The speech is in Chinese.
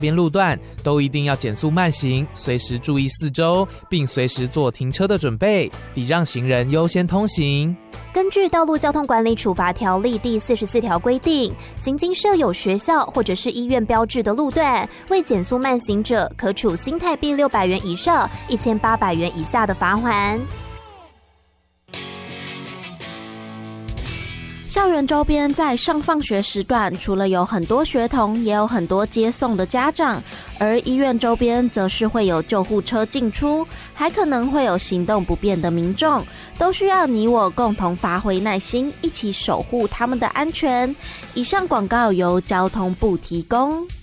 边路段都一定要减速慢行，随时注意四周，并随时做停车的准备，礼让行人优先通行。 根据《道路交通管理处罚条例》第44条规定，行经设有学校或者是医院标志的路段，未减速慢行者，可处新台币600元以上1800元以下的罚锾。 校园周边在上放学时段，除了有很多学童，也有很多接送的家长，而医院周边则是会有救护车进出，还可能会有行动不便的民众，都需要你我共同发挥耐心，一起守护他们的安全。以上广告由交通部提供。